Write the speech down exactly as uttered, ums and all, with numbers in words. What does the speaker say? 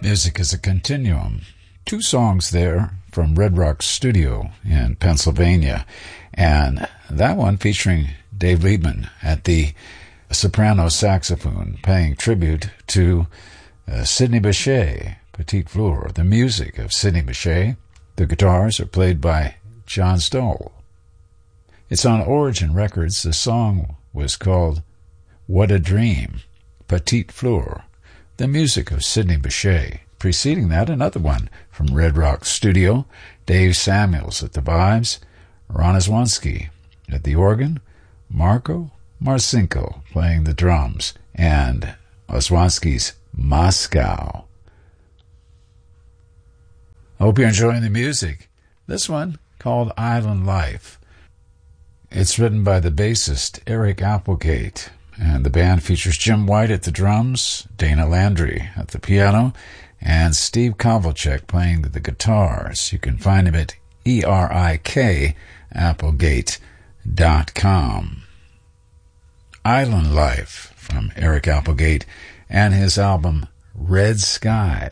Music is a Continuum. Two songs there from Red Rock Studio in Pennsylvania, and that one featuring Dave Liebman at the soprano saxophone, paying tribute to uh, Sidney Bechet, Petite Fleur, the music of Sidney Bechet. The guitars are played by John Stoll. It's on Origin Records. The song was called What a Dream, Petite Fleur, the music of Sidney Bechet. Preceding that, another one from Red Rock Studio, Dave Samuels at the vibes, Ron Oswonsky at the organ, Marco Marcinko playing the drums, and Oswonsky's Moscow. I hope you're enjoying the music. This one called Island Life. It's written by the bassist Eric Applegate, and the band features Jim White at the drums, Dana Landry at the piano, and Steve Kovalchek playing the guitars. You can find him at E R I K Applegate dot com. Island Life from Eric Applegate and his album Red Sky.